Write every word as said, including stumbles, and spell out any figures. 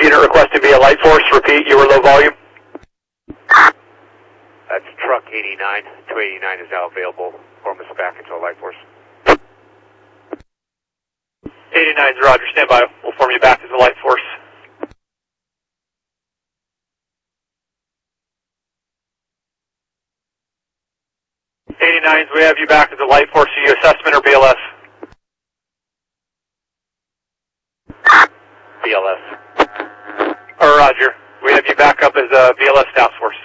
unit requesting via light force. Repeat, you were low volume. That's truck eighty-nine. two eighty-nine is now available. Form us back into a light force. eighty-nine's Roger, stand by. We'll form you back as a light force. eighty-nines, we have you back as a light force. Are you assessment or B L S? B L S. Or Roger, we have you back up as a B L S task force.